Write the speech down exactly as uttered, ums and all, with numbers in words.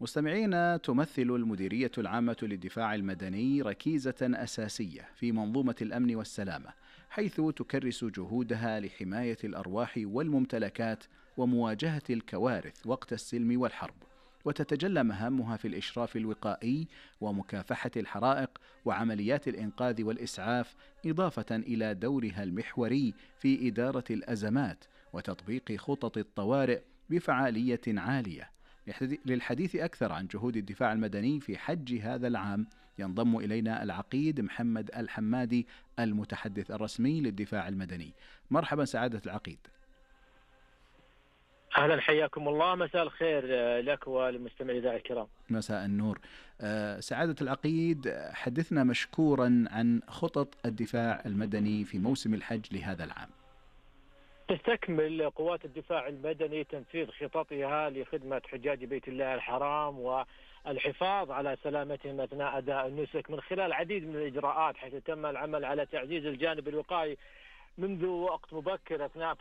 مستمعينا، تمثل المديرية العامة للدفاع المدني ركيزة أساسية في منظومة الأمن والسلامة، حيث تكرس جهودها لحماية الأرواح والممتلكات ومواجهة الكوارث وقت السلم والحرب، وتتجلى مهامها في الإشراف الوقائي ومكافحة الحرائق وعمليات الإنقاذ والإسعاف، إضافة إلى دورها المحوري في إدارة الأزمات وتطبيق خطط الطوارئ بفعالية عالية. للحديث أكثر عن جهود الدفاع المدني في حج هذا العام ينضم إلينا العقيد محمد الحمادي، المتحدث الرسمي للدفاع المدني. مرحبا سعادة العقيد. أهلا، حياكم الله. مساء الخير لك وللمستمعين الإذاعي الكرام. مساء النور. سعادة العقيد، حدثنا مشكورا عن خطط الدفاع المدني في موسم الحج لهذا العام. تستكمل قوات الدفاع المدني تنفيذ خططها لخدمة حجاج بيت الله الحرام والحفاظ على سلامتهم أثناء أداء النسك من خلال العديد من الإجراءات، حيث تم العمل على تعزيز الجانب الوقائي منذ وقت مبكر أثناء